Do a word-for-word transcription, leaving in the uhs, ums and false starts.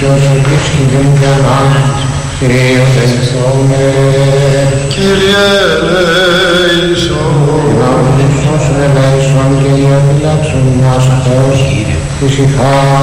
πλούσιος βρίσκει την κανάνης, Κύριος ελθόμε. Κύριε ελέησον. Να οδηγηθώσουν ελέησον, Κύριε φυλάξον ημάς Θεός, ησυχά.